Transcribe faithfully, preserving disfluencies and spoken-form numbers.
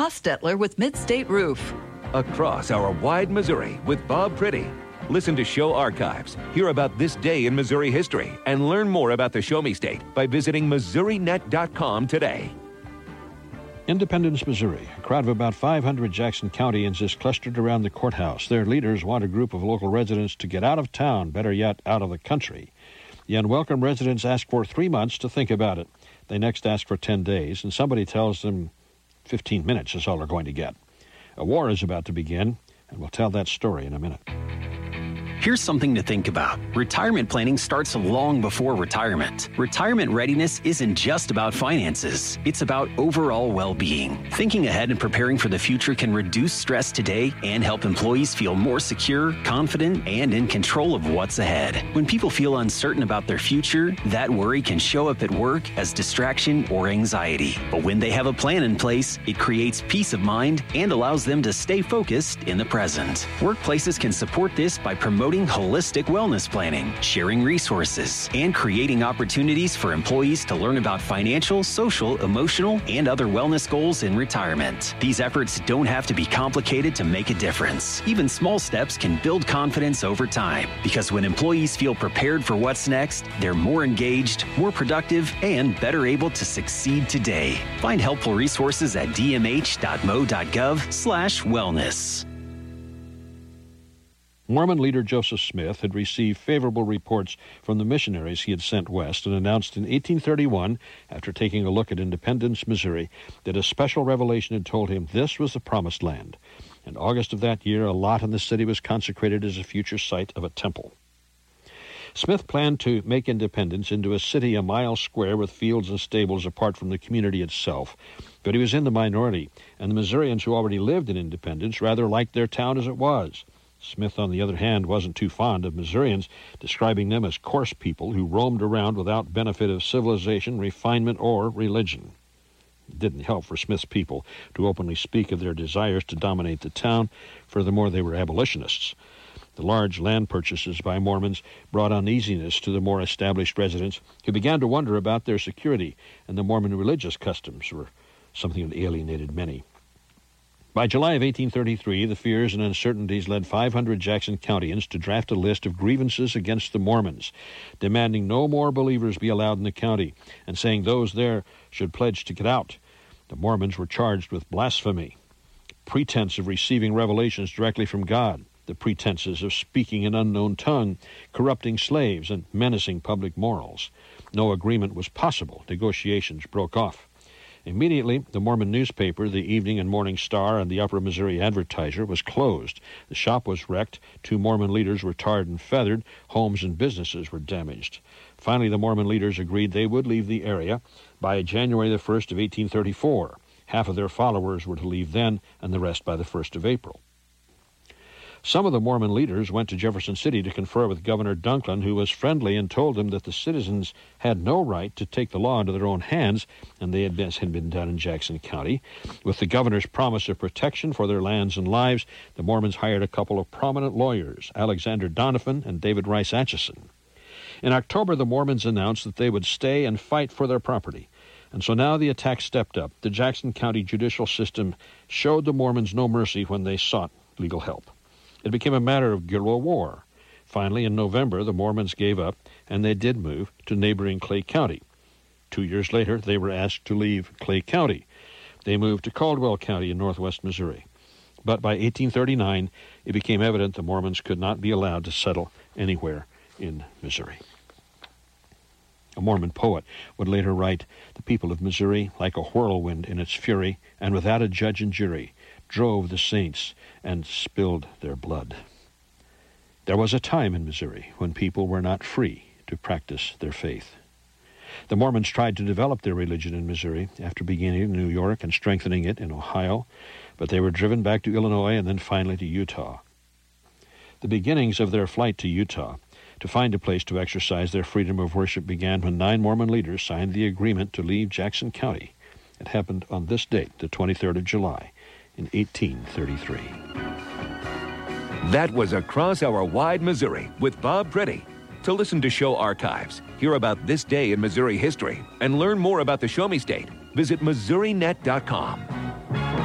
Hostetler with Midstate Roof. Across our wide Missouri with Bob Pretty. Listen to show archives, hear about this day in Missouri history, and learn more about the Show Me State by visiting Missouri Net dot com today. Independence, Missouri. A crowd of about five hundred Jackson Countyans is clustered around the courthouse. Their leaders want a group of local residents to get out of town, better yet, out of the country. The unwelcome residents ask for three months to think about it. They next ask for ten days, and somebody tells them fifteen minutes is all they're going to get. A war is about to begin, and we'll tell that story in a minute. Here's something to think about. Retirement planning starts long before retirement. Retirement readiness isn't just about finances. It's about overall well-being. Thinking ahead and preparing for the future can reduce stress today and help employees feel more secure, confident, and in control of what's ahead. When people feel uncertain about their future, that worry can show up at work as distraction or anxiety. But when they have a plan in place, it creates peace of mind and allows them to stay focused in the present. Workplaces can support this by promoting holistic wellness planning, sharing resources, and creating opportunities for employees to learn about financial, social, emotional, and other wellness goals in retirement. These efforts don't have to be complicated to make a difference. Even small steps can build confidence over time, because when employees feel prepared for what's next, they're more engaged, more productive, and better able to succeed today. Find helpful resources at d m h dot m o dot gov slash wellness. Mormon leader Joseph Smith had received favorable reports from the missionaries he had sent west and announced in eighteen thirty-one, after taking a look at Independence, Missouri, that a special revelation had told him this was the promised land. In August of that year, a lot in the city was consecrated as a future site of a temple. Smith planned to make Independence into a city a mile square with fields and stables apart from the community itself. But he was in the minority, and the Missourians who already lived in Independence rather liked their town as it was. Smith, on the other hand, wasn't too fond of Missourians, describing them as coarse people who roamed around without benefit of civilization, refinement, or religion. It didn't help for Smith's people to openly speak of their desires to dominate the town. Furthermore, they were abolitionists. The large land purchases by Mormons brought uneasiness to the more established residents, who began to wonder about their security, and the Mormon religious customs were something that alienated many. By July of eighteen thirty-three, the fears and uncertainties led five hundred Jackson Countyans to draft a list of grievances against the Mormons, demanding no more believers be allowed in the county, and saying those there should pledge to get out. The Mormons were charged with blasphemy, pretense of receiving revelations directly from God, the pretenses of speaking an unknown tongue, corrupting slaves, and menacing public morals. No agreement was possible. Negotiations broke off. Immediately, the Mormon newspaper, the Evening and Morning Star, and the Upper Missouri Advertiser was closed. The shop was wrecked. Two Mormon leaders were tarred and feathered. Homes and businesses were damaged. Finally, the Mormon leaders agreed they would leave the area by January the first of eighteen thirty-four. Half of their followers were to leave then, and the rest by the first of April. Some of the Mormon leaders went to Jefferson City to confer with Governor Dunklin, who was friendly and told them that the citizens had no right to take the law into their own hands, and they had been, had been done in Jackson County. With the governor's promise of protection for their lands and lives, the Mormons hired a couple of prominent lawyers, Alexander Donovan and David Rice Atchison. In October, the Mormons announced that they would stay and fight for their property. And so now the attack stepped up. The Jackson County judicial system showed the Mormons no mercy when they sought legal help. It became a matter of guerrilla war. Finally, in November, the Mormons gave up, and they did move to neighboring Clay County. Two years later, they were asked to leave Clay County. They moved to Caldwell County in northwest Missouri. But by eighteen thirty-nine, it became evident the Mormons could not be allowed to settle anywhere in Missouri. A Mormon poet would later write, "The people of Missouri, like a whirlwind in its fury, and without a judge and jury, drove the saints and spilled their blood." There was a time in Missouri when people were not free to practice their faith. The Mormons tried to develop their religion in Missouri after beginning in New York and strengthening it in Ohio, but they were driven back to Illinois and then finally to Utah. The beginnings of their flight to Utah to find a place to exercise their freedom of worship began when nine Mormon leaders signed the agreement to leave Jackson County. It happened on this date, the twenty-third of July, in eighteen thirty-three. That was Across Our Wide Missouri with Bob Pretty. To listen to show archives, hear about this day in Missouri history, and learn more about the Show Me State, visit Missouri Net dot com.